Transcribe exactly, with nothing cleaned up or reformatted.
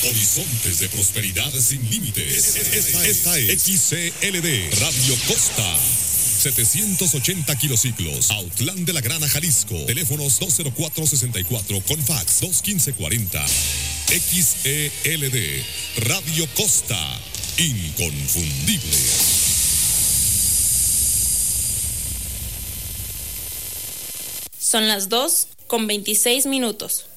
Horizontes de prosperidad sin límites. Esta, esta es X C L D Radio Costa. setecientos ochenta kilociclos, Autlán de la Grana, Jalisco. Teléfonos dos cero cuatro sesenta y cuatro con fax dos uno cinco cuarenta. X E L D Radio Costa. Inconfundible. Son las dos con veintiséis minutos.